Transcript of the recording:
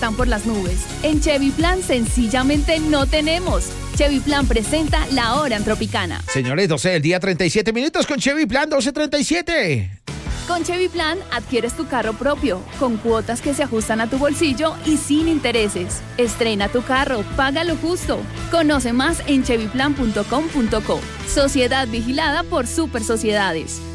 están por las nubes. En Chevy Plan sencillamente no tenemos. Chevy Plan presenta La Hora en Tropicana. Señores, 12 del día, 37 minutos con Chevy Plan 12:37. Con Chevy Plan adquieres tu carro propio, con cuotas que se ajustan a tu bolsillo y sin intereses. Estrena tu carro, paga lo justo. Conoce más en chevyplan.com.co. Sociedad vigilada por Super Sociedades.